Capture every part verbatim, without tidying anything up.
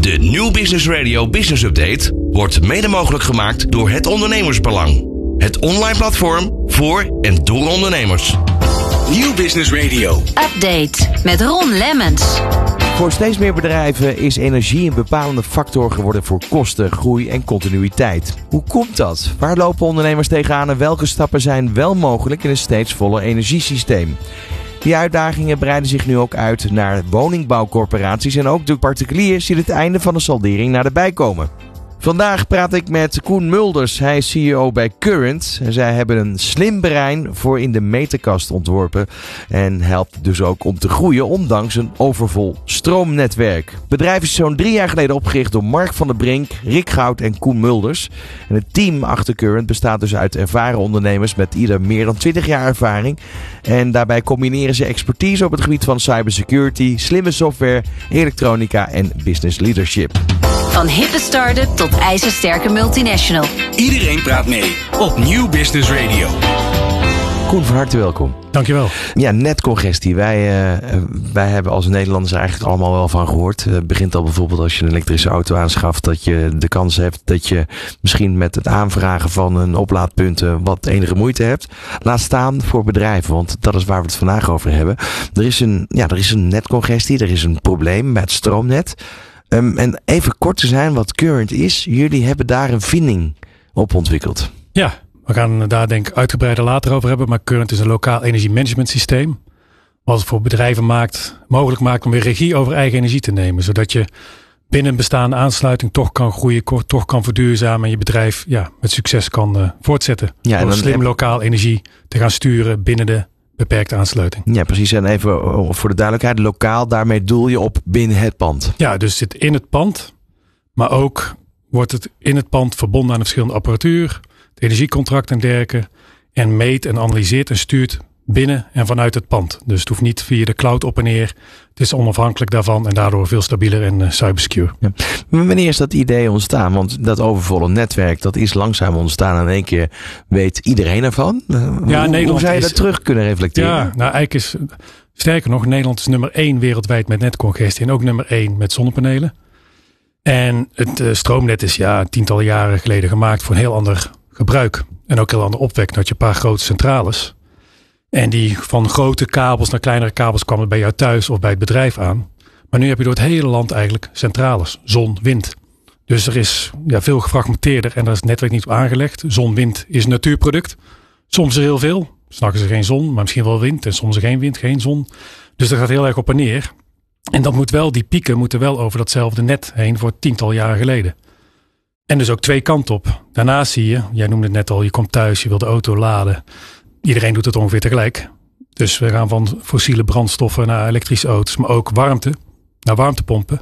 De Nieuw Business Radio Business Update wordt mede mogelijk gemaakt door Het Ondernemersbelang. Het online platform voor en door ondernemers. Nieuw Business Radio. Update met Ron Lemmens. Voor steeds meer bedrijven is energie een bepalende factor geworden voor kosten, groei en continuïteit. Hoe komt dat? Waar lopen ondernemers tegenaan en welke stappen zijn wel mogelijk in een steeds voller energiesysteem? Die uitdagingen breiden zich nu ook uit naar woningbouwcorporaties en ook de particuliers zien het einde van de saldering naderbij komen. Vandaag praat ik met Koen Mulders. Hij is C E O bij Current. En zij hebben een slim brein voor in de meterkast ontworpen. En helpt dus ook om te groeien ondanks een overvol stroomnetwerk. Het bedrijf is zo'n drie jaar geleden opgericht door Mark van der Brink, Rick Goud en Koen Mulders. En het team achter Current bestaat dus uit ervaren ondernemers met ieder meer dan twintig jaar ervaring. En daarbij combineren ze expertise op het gebied van cybersecurity, slimme software, elektronica en business leadership. Van hippe start-up tot ijzersterke multinational. Iedereen praat mee op Nieuw Business Radio. Koen, van harte welkom. Dankjewel. Ja, netcongestie. Wij, uh, wij hebben als Nederlanders eigenlijk allemaal wel van gehoord. Het uh, begint al bijvoorbeeld als je een elektrische auto aanschaft, dat je de kans hebt dat je misschien met het aanvragen van een oplaadpunt uh, wat enige moeite hebt. Laat staan voor bedrijven, want dat is waar we het vandaag over hebben. Er is een, ja, er is een netcongestie, er is een probleem met het stroomnet. Um, en even kort te zijn wat Current is. Jullie hebben daar een vinding op ontwikkeld. Ja, we gaan daar denk ik uitgebreider later over hebben. Maar Current is een lokaal energiemanagement systeem. Wat het voor bedrijven maakt, mogelijk maakt om weer regie over eigen energie te nemen. Zodat je binnen een bestaande aansluiting toch kan groeien, toch kan verduurzamen. En je bedrijf ja, met succes kan uh, voortzetten. Ja, en dan slim heb... lokaal energie te gaan sturen binnen de beperkte aansluiting. Ja, precies. En even voor de duidelijkheid, lokaal, daarmee doel je op binnen het pand. Ja, dus het zit in het pand, maar ook wordt het in het pand verbonden aan de verschillende apparatuur, het energiecontract en dergelijke, en meet en analyseert en stuurt binnen en vanuit het pand. Dus het hoeft niet via de cloud op en neer. Het is onafhankelijk daarvan en daardoor veel stabieler en uh, cybersecure. Ja. Wanneer is dat idee ontstaan? Want dat overvolle netwerk, dat is langzaam ontstaan. En in één keer weet iedereen ervan. Ja, hoe, hoe zou je is, dat terug kunnen reflecteren? Ja, nou eigenlijk is, sterker nog, Nederland is nummer één wereldwijd met netcongestie. En ook nummer één met zonnepanelen. En het uh, stroomnet is ja tientallen jaren geleden gemaakt voor een heel ander gebruik. En ook heel ander opwek. Dan had je een paar grote centrales. En die van grote kabels naar kleinere kabels kwamen bij jou thuis of bij het bedrijf aan. Maar nu heb je door het hele land eigenlijk centrales. Zon, wind. Dus er is ja, veel gefragmenteerder en daar is het netwerk niet op aangelegd. Zon, wind is een natuurproduct. Soms er heel veel. S'nachts is er geen zon, maar misschien wel wind. En soms er geen wind, geen zon. Dus dat gaat heel erg op en neer. En dat moet wel, die pieken moeten wel over datzelfde net heen voor tiental jaren geleden. En dus ook twee kanten op. Daarnaast zie je, jij noemde het net al, je komt thuis, je wil de auto laden. Iedereen doet het ongeveer tegelijk. Dus we gaan van fossiele brandstoffen naar elektrische auto's, maar ook warmte, naar warmtepompen.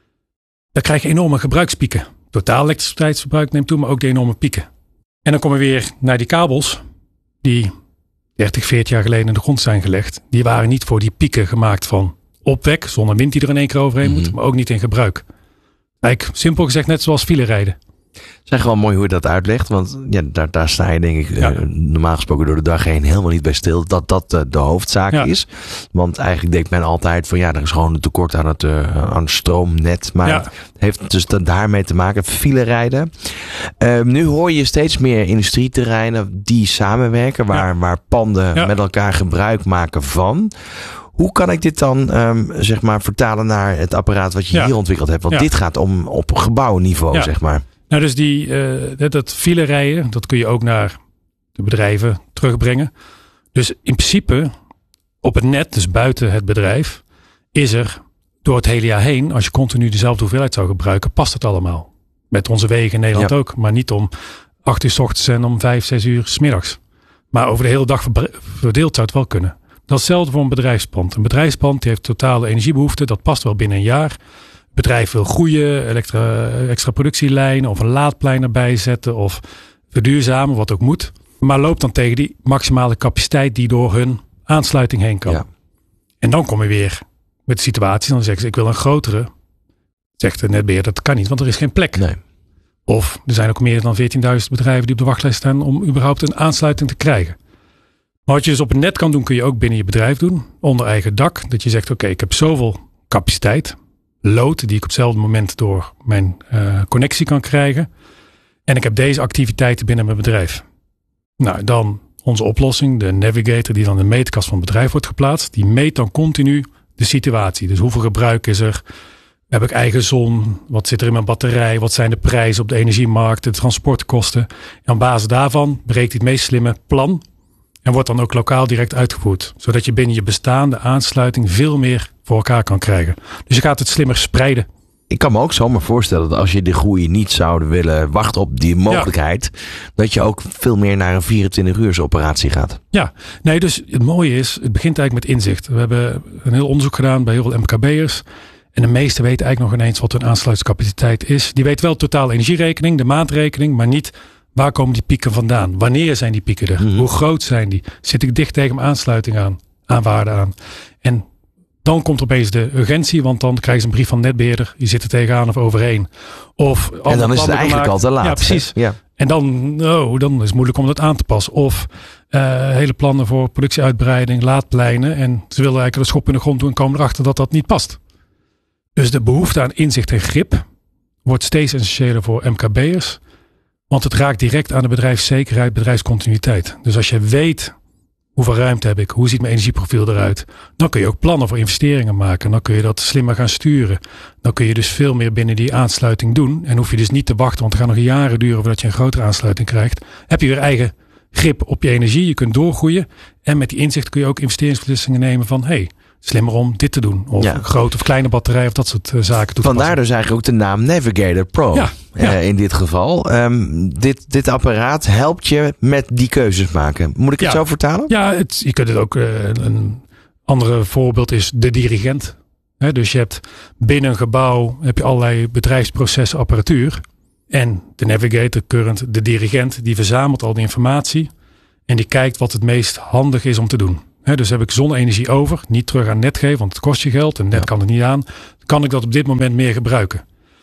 Dan krijg je enorme gebruikspieken. Totaal elektriciteitsverbruik neemt toe, maar ook de enorme pieken. En dan kom je weer naar die kabels die dertig, veertig jaar geleden in de grond zijn gelegd. Die waren niet voor die pieken gemaakt van opwek, zon en wind die er in één keer overheen mm-hmm. moet, maar ook niet in gebruik. Eigenlijk simpel gezegd net zoals filerijden. Het is gewoon mooi hoe je dat uitlegt. Want ja, daar, daar sta je denk ik ja. uh, normaal gesproken door de dag heen helemaal niet bij stil. Dat dat uh, de hoofdzaak ja. is. Want eigenlijk denkt men altijd van ja, er is gewoon een tekort aan het, uh, aan het stroomnet. Maar ja. het heeft dus daarmee te maken. Filerijden. Uh, nu hoor je steeds meer industrieterreinen die samenwerken. Waar, ja. waar panden ja. met elkaar gebruik maken van. Hoe kan ik dit dan um, zeg maar vertalen naar het apparaat wat je ja. hier ontwikkeld hebt? Want ja. dit gaat om op gebouwniveau, ja. zeg maar. Nou, dus die, uh, dat filerijden, dat kun je ook naar de bedrijven terugbrengen. Dus in principe op het net, dus buiten het bedrijf, is er door het hele jaar heen, als je continu dezelfde hoeveelheid zou gebruiken, past het allemaal. Met onze wegen in Nederland ja. ook, maar niet om acht uur 's ochtends en om vijf, zes uur 's middags. Maar over de hele dag verdeeld zou het wel kunnen. Dat is hetzelfde voor een bedrijfspand. Een bedrijfspand die heeft totale energiebehoefte, dat past wel binnen een jaar. Het bedrijf wil groeien, extra, extra productielijnen of een laadplein erbij zetten of verduurzamen, wat ook moet. Maar loopt dan tegen die maximale capaciteit die door hun aansluiting heen kan. Ja. En dan kom je weer met de situatie, dan zeggen ze ik wil een grotere. Zegt de netbeheer dat kan niet, want er is geen plek. Nee. Of er zijn ook meer dan veertienduizend bedrijven die op de wachtlijst staan om überhaupt een aansluiting te krijgen. Maar wat je dus op het net kan doen, kun je ook binnen je bedrijf doen. Onder eigen dak. Dat je zegt, oké, okay, ik heb zoveel capaciteit. load die ik op hetzelfde moment door mijn uh, connectie kan krijgen. En ik heb deze activiteiten binnen mijn bedrijf. Nou, dan onze oplossing, de Navigator, die dan in de meetkast van het bedrijf wordt geplaatst. Die meet dan continu de situatie. Dus hoeveel gebruik is er? Heb ik eigen zon? Wat zit er in mijn batterij? Wat zijn de prijzen op de energiemarkt? De transportkosten? En op basis daarvan breekt hij het meest slimme plan. En wordt dan ook lokaal direct uitgevoerd. Zodat je binnen je bestaande aansluiting veel meer voor elkaar kan krijgen. Dus je gaat het slimmer spreiden. Ik kan me ook zomaar voorstellen dat als je de groei niet zou willen wachten op die mogelijkheid. Ja. Dat je ook veel meer naar een vierentwintig uurs operatie gaat. Ja, nee, dus het mooie is, het begint eigenlijk met inzicht. We hebben een heel onderzoek gedaan bij heel veel M K B'ers. En de meesten weten eigenlijk nog ineens wat hun aansluitingscapaciteit is. Die weten wel de totale energierekening, de maandrekening, maar niet waar komen die pieken vandaan? Wanneer zijn die pieken er? Mm-hmm. Hoe groot zijn die? Zit ik dicht tegen mijn aansluiting aan? Aan waarde aan? En dan komt opeens de urgentie, want dan krijgen ze een brief van netbeheerder. Die zit er tegenaan of overheen. Of en dan is het eigenlijk gemaakt. al te laat. Ja, precies. Ja. En dan, oh, dan is het moeilijk om dat aan te passen. Of uh, hele plannen voor productieuitbreiding, laadpleinen. En ze willen eigenlijk de schop in de grond doen en komen erachter dat dat niet past. Dus de behoefte aan inzicht en grip wordt steeds essentiëler voor M K B'ers. Want het raakt direct aan de bedrijfszekerheid, bedrijfscontinuïteit. Dus als je weet hoeveel ruimte heb ik, hoe ziet mijn energieprofiel eruit, dan kun je ook plannen voor investeringen maken. Dan kun je dat slimmer gaan sturen. Dan kun je dus veel meer binnen die aansluiting doen. En hoef je dus niet te wachten, want het gaat nog jaren duren voordat je een grotere aansluiting krijgt. Heb je weer eigen grip op je energie, je kunt doorgroeien. En met die inzicht kun je ook investeringsbeslissingen nemen van, hey, slimmer om dit te doen. Of ja. grote of kleine batterij of dat soort uh, zaken toe te Vandaar dus eigenlijk ook de naam Navigator Pro. Ja, ja. Uh, in dit geval. Um, dit, dit apparaat helpt je met die keuzes maken. Moet ik het ja. zo vertalen? Ja, het, je kunt het ook. Uh, een andere voorbeeld is de dirigent. He, dus je hebt binnen een gebouw heb je allerlei bedrijfsprocessen, apparatuur. En de Navigator Current, de dirigent, die verzamelt al die informatie. En die kijkt wat het meest handig is om te doen. He, dus heb ik zonne-energie over, niet terug aan net geven, want het kost je geld en net ja. kan het niet aan. Kan ik dat op dit moment meer gebruiken?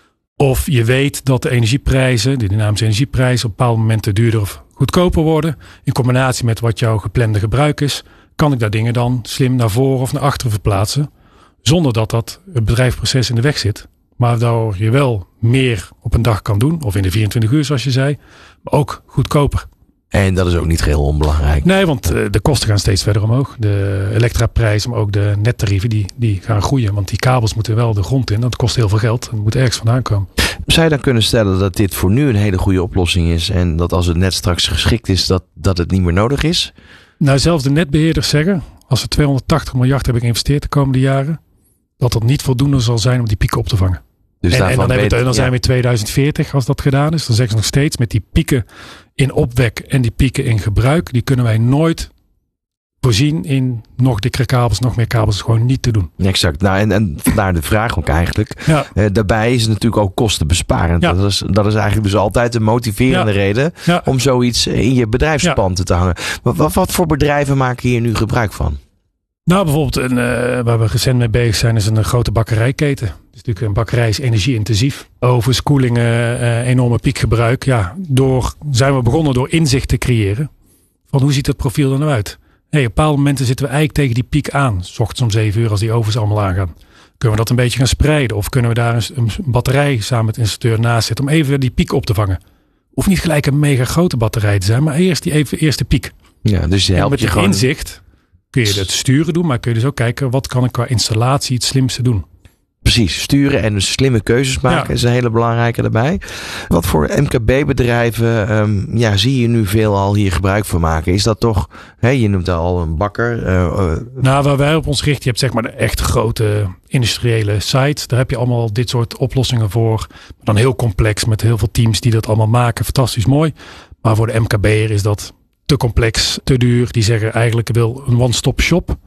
Of je weet dat de energieprijzen, de dynamische energieprijzen, op bepaalde momenten duurder of goedkoper worden. In combinatie met wat jouw geplande gebruik is, kan ik daar dingen dan slim naar voren of naar achteren verplaatsen. Zonder dat dat het bedrijfsproces in de weg zit. Maar waardoor je wel meer op een dag kan doen, of in de vierentwintig uur zoals je zei, maar ook goedkoper. En dat is ook niet geheel onbelangrijk. Nee, want de kosten gaan steeds verder omhoog. De elektraprijzen, maar ook de nettarieven, die, die gaan groeien. Want die kabels moeten wel de grond in. Dat kost heel veel geld. Dat moet ergens vandaan komen. Zou je dan kunnen stellen dat dit voor nu een hele goede oplossing is? En dat als het net straks geschikt is, dat, dat het niet meer nodig is? Nou, zelfs de netbeheerders zeggen, als we tweehonderdtachtig miljard hebben geïnvesteerd de komende jaren, dat dat niet voldoende zal zijn om die pieken op te vangen. Dus en, en dan, weet, we, dan zijn ja. we in tweeduizend veertig als dat gedaan is. Dan zeggen ze nog steeds met die pieken in opwek en die pieken in gebruik. Die kunnen wij nooit voorzien in nog dikkere kabels, nog meer kabels. Gewoon niet te doen. Exact. Nou, en, en vandaar de vraag ook eigenlijk. Ja. Uh, daarbij is het natuurlijk ook kostenbesparend. Ja. Dat, is, dat is eigenlijk dus altijd een motiverende ja. reden ja. om zoiets in je bedrijfspand ja. te hangen. Wat, wat, wat voor bedrijven maken hier nu gebruik van? Nou, bijvoorbeeld een, uh, waar we recent mee bezig zijn is een grote bakkerijketen. Dus natuurlijk een bakkerij is energie-intensief. Ovens, koelingen, uh, enorme piekgebruik. Ja, door, zijn we begonnen door inzicht te creëren. Van hoe ziet het profiel er nou uit? Hey, op bepaalde momenten zitten we eigenlijk tegen die piek aan. 's Ochtends om zeven uur als die ovens allemaal aangaan. Kunnen we dat een beetje gaan spreiden? Of kunnen we daar een, een batterij samen met de installateur naast zetten om even die piek op te vangen? Hoeft niet gelijk een mega grote batterij te zijn, maar eerst die even, eerste piek. Ja, dus je helpt met je gewoon inzicht kun je het sturen doen, maar kun je dus ook kijken wat kan ik qua installatie het slimste doen. Precies, sturen en dus slimme keuzes maken ja. is een hele belangrijke daarbij. Wat voor M K B-bedrijven um, ja, zie je nu veel al hier gebruik van maken? Is dat toch, hè, je noemt al een bakker. Uh, uh, nou, waar wij op ons richten, je hebt zeg maar de echt grote industriële sites. Daar heb je allemaal dit soort oplossingen voor. Maar dan heel complex met heel veel teams die dat allemaal maken. Fantastisch mooi. Maar voor de M K B'er is dat te complex, te duur. Die zeggen eigenlijk wil een one-stop shop.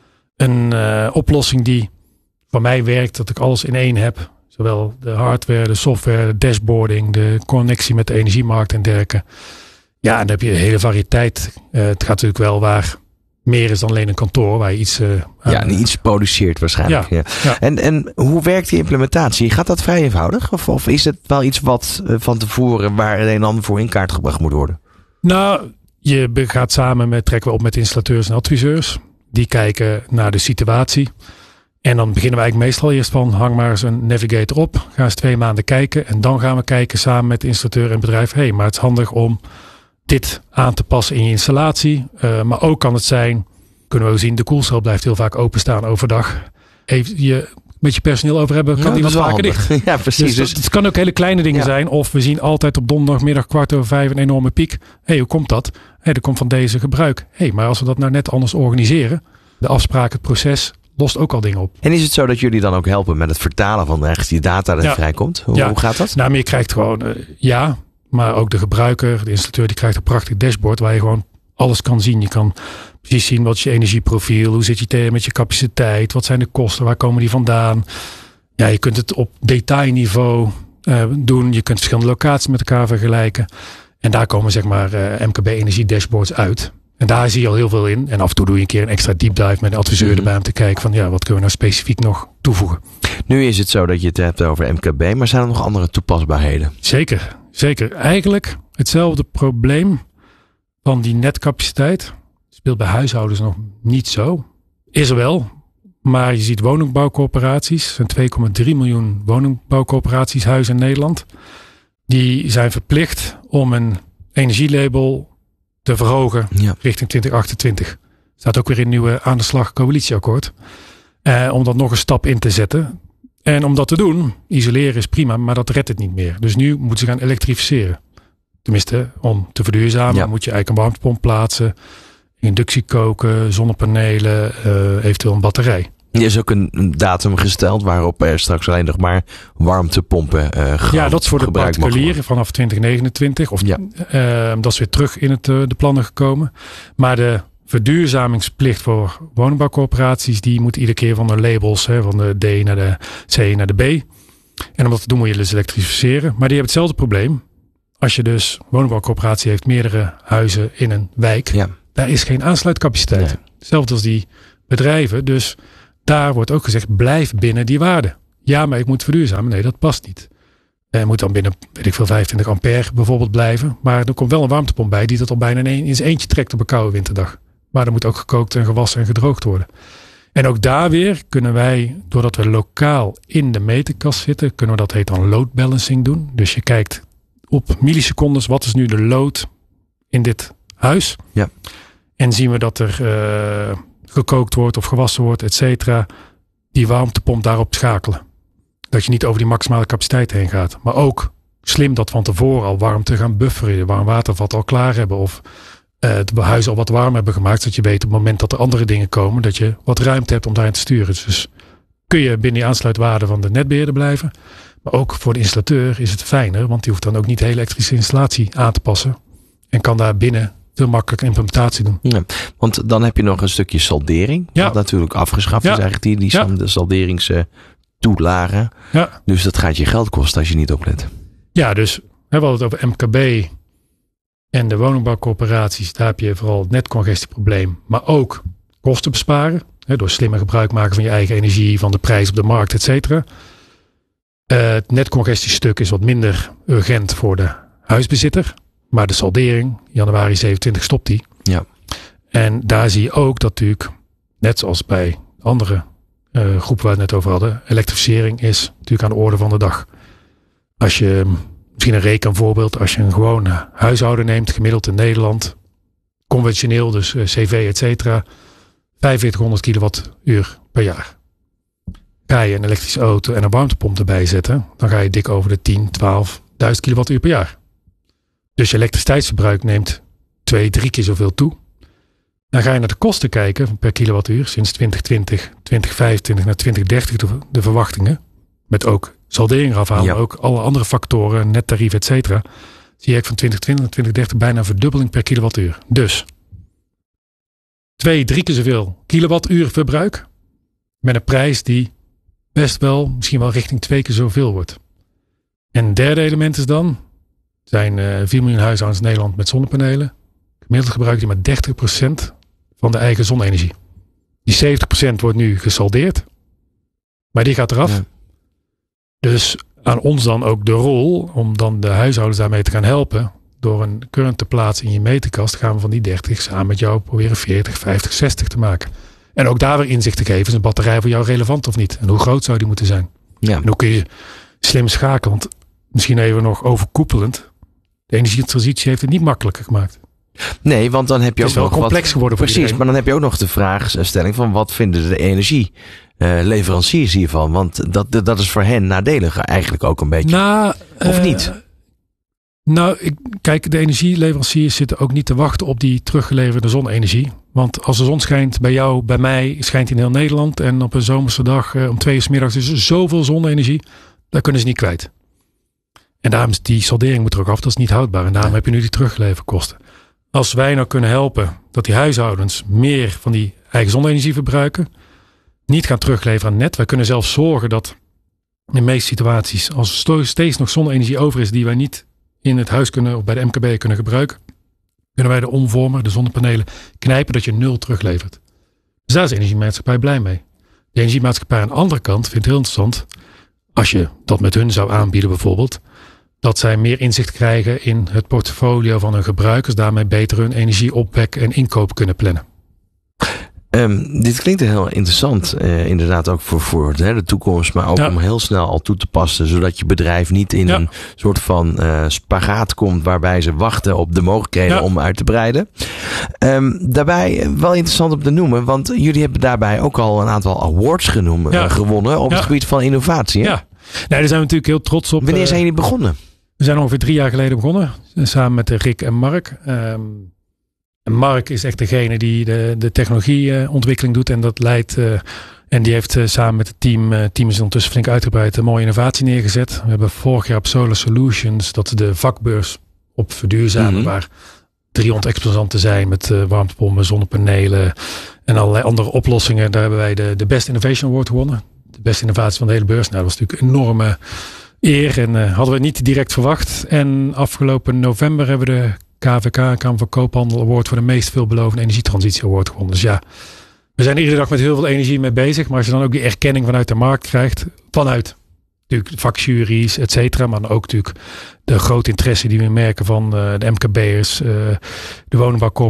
Een uh, oplossing die voor mij werkt, dat ik alles in één heb. Zowel de hardware, de software, de dashboarding, de connectie met de energiemarkt en dergelijke. Ja, en dan heb je een hele variëteit. Uh, het gaat natuurlijk wel waar meer is dan alleen een kantoor waar je iets uh, ja, aan, iets produceert waarschijnlijk. Ja, ja. Ja. En, en hoe werkt die implementatie? Gaat dat vrij eenvoudig? Of, of is het wel iets wat uh, van tevoren waar een en ander voor in kaart gebracht moet worden? Nou, je gaat samen met, trekken we op met installateurs en adviseurs. Die kijken naar de situatie. En dan beginnen we eigenlijk meestal eerst van, hang maar eens een navigator op. Ga eens twee maanden kijken. En dan gaan we kijken samen met de installateur en het bedrijf. Hé, hey, maar het is handig om dit aan te passen in je installatie. Uh, maar ook kan het zijn, kunnen we ook zien, de koelcel blijft heel vaak openstaan overdag. Even je met je personeel over hebben, kan Ja, die wat dat is vaker wel dicht. handig. Ja, precies. Dus Dus, het kan ook hele kleine dingen Ja. zijn. Of we zien altijd op donderdagmiddag kwart over vijf een enorme piek. Hé, hey, hoe komt dat? Hé, hey, dat komt van deze gebruik. Hé, hey, maar als we dat nou net anders organiseren, de afspraak, het proces, lost ook al dingen op. en is het zo dat jullie dan ook helpen met het vertalen van ergens die data dat Ja. vrijkomt? Hoe, Ja. hoe gaat dat? Nou, maar je krijgt gewoon, uh, ja, maar ook de gebruiker, de installateur, die krijgt een prachtig dashboard waar je gewoon alles kan zien. Je kan precies zien wat is je energieprofiel, hoe zit je tegen met je capaciteit, wat zijn de kosten, waar komen die vandaan. Ja, je kunt het op detailniveau uh, doen. Je kunt verschillende locaties met elkaar vergelijken. En daar komen zeg maar uh, M K B energie dashboards uit. En daar zie je al heel veel in. En af en toe doe je een keer een extra deep dive met een adviseur Mhm. erbij om te kijken van ja, wat kunnen we nou specifiek nog toevoegen. Nu is het zo dat je het hebt over M K B, maar zijn er nog andere toepasbaarheden? Zeker, zeker. Eigenlijk hetzelfde probleem van die netcapaciteit speelt bij huishoudens nog niet zo. Is er wel, maar je ziet woningbouwcorporaties, er zijn twee komma drie miljoen woningbouwcorporaties huizen in Nederland. Die zijn verplicht om een energielabel te verhogen Ja. richting twintig achtentwintig. Staat ook weer in het nieuwe aan de slag coalitieakkoord. Eh, om dat nog een stap in te zetten. En om dat te doen, isoleren is prima, maar dat redt het niet meer. Dus nu moeten ze gaan elektrificeren. Tenminste, om te verduurzamen Ja. moet je eigenlijk een warmtepomp plaatsen. Inductiekoken, zonnepanelen, uh, eventueel een batterij. Er is ook een een datum gesteld waarop er straks alleen nog maar warmtepompen uh, ge- Ja, dat is voor de gebruikt mogen particulieren vanaf twintig negenentwintig. Of, Ja. uh, dat is weer terug in het, uh, de plannen gekomen. Maar de verduurzamingsplicht voor woningbouwcorporaties, die moet iedere keer van de labels, hè, van de D naar de C naar de B. En om dat te doen moet je dus elektrificeren. Maar die hebben hetzelfde probleem. Als je dus woningbouwcorporatie heeft meerdere huizen in een wijk, Ja. daar is geen aansluitcapaciteit. Nee. Hetzelfde als die bedrijven. Dus daar wordt ook gezegd, blijf binnen die waarde. Ja, maar ik moet verduurzamen. Nee, dat past niet. Je moet dan binnen, weet ik veel, vijfentwintig ampère bijvoorbeeld blijven. Maar er komt wel een warmtepomp bij die dat al bijna in, een, in zijn eentje trekt op een koude winterdag. Maar er moet ook gekookt en gewassen en gedroogd worden. En ook daar weer kunnen wij, doordat we lokaal in de meterkast zitten, kunnen we dat heet dan load balancing doen. Dus je kijkt op millisecondes, wat is nu de load in dit huis? Ja. En zien we dat er uh, gekookt wordt of gewassen wordt, et cetera. Die warmtepomp daarop schakelen. Dat je niet over die maximale capaciteit heen gaat. Maar ook slim dat van tevoren al warmte gaan bufferen. Je warm watervat al klaar hebben. Of uh, het huis al wat warm hebben gemaakt. Zodat je weet op het moment dat er andere dingen komen. Dat je wat ruimte hebt om daarin te sturen. Dus kun je binnen die aansluitwaarde van de netbeheerder blijven. Maar ook voor de installateur is het fijner. Want die hoeft dan ook niet de hele elektrische installatie aan te passen. En kan daar binnen veel makkelijker implementatie doen. Ja, want dan heb je nog een stukje saldering. Ja. Wat natuurlijk afgeschaft Ja. is eigenlijk. Die, die Ja. de salderingstoelagen. Ja. Dus dat gaat je geld kosten als je niet oplet. Ja, dus we hadden het over M K B en de woningbouwcorporaties. Daar heb je vooral het netcongestieprobleem. Maar ook kosten besparen. Hè, door slimmer gebruik maken van je eigen energie, van de prijs op de markt, et cetera. Uh, het netcongestiestuk is wat minder urgent voor de huisbezitter. Maar de saldering, januari zevenentwintig stopt die. Ja. En daar zie je ook dat natuurlijk, net zoals bij andere uh, groepen waar we het net over hadden, elektrificering is natuurlijk aan de orde van de dag. Als je, misschien een rekenvoorbeeld, als je een gewone huishouden neemt, gemiddeld in Nederland, conventioneel, dus uh, C V, et cetera, vijfenveertighonderd kilowattuur per jaar. Ga je een elektrische auto en een warmtepomp erbij zetten, dan ga je dik over de tien, twaalfduizend kilowattuur per jaar. Dus je elektriciteitsverbruik neemt twee, drie keer zoveel toe. Dan ga je naar de kosten kijken per kilowattuur sinds twintig twintig, twintig vijfentwintig naar twintig dertig de, de verwachtingen. Met ook saldering eraf halen, Ja. maar ook alle andere factoren, nettarief, et cetera. Zie je van twintig twintig naar twintig dertig bijna een verdubbeling per kilowattuur. Dus twee, drie keer zoveel kilowattuur verbruik. Met een prijs die best wel, misschien wel richting twee keer zoveel wordt. En het derde element is dan, zijn uh, vier miljoen huishoudens in Nederland met zonnepanelen. Gemiddeld gebruikt die maar dertig procent van de eigen zonne-energie. Die zeventig procent wordt nu gesaldeerd. Maar die gaat eraf. Ja. Dus aan ons dan ook de rol om dan de huishoudens daarmee te gaan helpen. Door een current te plaatsen in je meterkast gaan we van die dertig samen met jou proberen veertig, vijftig, zestig te maken. En ook daar weer inzicht te geven. Is een batterij voor jou relevant of niet? En hoe groot zou die moeten zijn? Ja. En hoe kun je slim schakelen? Want misschien even nog overkoepelend. De energietransitie heeft het niet makkelijker gemaakt. Nee, want dan heb je het ook is wel nog complex wat, geworden voor precies, iedereen. maar dan heb je ook nog de vraagstelling van wat vinden de energieleveranciers uh, hiervan? Want dat, dat is voor hen nadelig eigenlijk ook een beetje. Nou, of uh, niet? Nou, ik, kijk, de energieleveranciers zitten ook niet te wachten op die teruggeleverde zonne-energie. Want als de zon schijnt bij jou, bij mij, schijnt in heel Nederland. En op een zomerse dag uh, om twee uur 's middags is er zoveel zonne-energie. Daar kunnen ze niet kwijt. En daarom is die saldering moet er ook af. Dat is niet houdbaar. En daarom heb je nu die teruggeleverde kosten. Als wij nou kunnen helpen dat die huishoudens meer van die eigen zonne-energie verbruiken. Niet gaan terugleveren aan het net. Wij kunnen zelfs zorgen dat in de meeste situaties, als er steeds nog zonne-energie over is die wij niet in het huis kunnen of bij de M K B kunnen gebruiken, kunnen wij de omvormer, de zonnepanelen, knijpen dat je nul teruglevert. Dus daar is de energiemaatschappij blij mee. De energiemaatschappij aan de andere kant vindt het heel interessant, als je dat met hun zou aanbieden bijvoorbeeld, dat zij meer inzicht krijgen in het portfolio van hun gebruikers, daarmee beter hun energieopwek en inkoop kunnen plannen. Um, dit klinkt heel interessant, uh, inderdaad ook voor, voor de, de toekomst, maar ook ja. om heel snel al toe te passen, zodat je bedrijf niet in ja. een soort van uh, spagaat komt waarbij ze wachten op de mogelijkheden ja. om uit te breiden. Um, daarbij wel interessant om te noemen, want jullie hebben daarbij ook al een aantal awards genoemd, ja. uh, gewonnen op ja. het gebied van innovatie. Hè? Ja, nee, daar zijn we natuurlijk heel trots op. Wanneer zijn jullie begonnen? We zijn ongeveer drie jaar geleden begonnen, samen met Rick en Mark. Um, En Mark is echt degene die de, de technologieontwikkeling doet en dat leidt. Uh, en die heeft uh, samen met het team, uh, team is ondertussen flink uitgebreid, een mooie innovatie neergezet. We hebben vorig jaar op Solar Solutions, dat is de vakbeurs op verduurzamen, mm-hmm. waar driehonderd exposanten zijn met uh, warmtepompen, zonnepanelen en allerlei andere oplossingen. Daar hebben wij de, de Best Innovation Award gewonnen. De beste innovatie van de hele beurs. Nou, dat was natuurlijk een enorme eer en uh, hadden we niet direct verwacht. En afgelopen november hebben we de K V K, Kamer van Koophandel Award voor de meest veelbelovende energietransitie award gewonnen. Dus ja, we zijn er iedere dag met heel veel energie mee bezig. Maar als je dan ook die erkenning vanuit de markt krijgt, vanuit natuurlijk vakjuries, et cetera. Maar dan ook natuurlijk de grote interesse die we merken van uh, de M K B'ers, uh, de woningbouwcorporaties.